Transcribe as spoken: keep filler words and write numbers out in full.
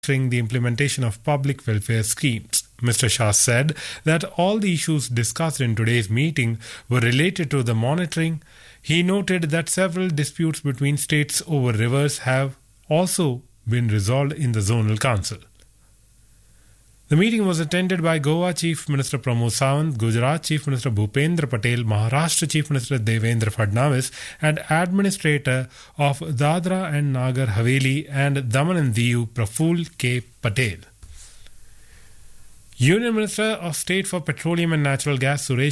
the implementation of public welfare schemes. Mister Shah said that all the issues discussed in today's meeting were related to the monitoring. He noted that several disputes between states over rivers have also been resolved in the Zonal Council. The meeting was attended by Goa Chief Minister Pramod Sawant, Gujarat Chief Minister Bhupendra Patel, Maharashtra Chief Minister Devendra Fadnavis, and Administrator of Dadra and Nagar Haveli and Daman and Diu Praful K. Patel. Union Minister of State for Petroleum and Natural Gas Suresh